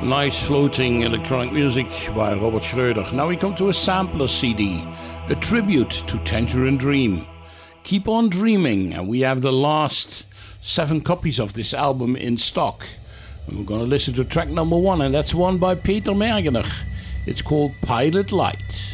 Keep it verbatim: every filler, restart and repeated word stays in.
Nice floating electronic music by Robert Schröder. Now we come to a sampler C D, a tribute to Tangerine Dream. Keep on dreaming, and we have the last seven copies of this album in stock. And we're going to listen to track number one, and that's one by Peter Mergener. It's called Pilot Light.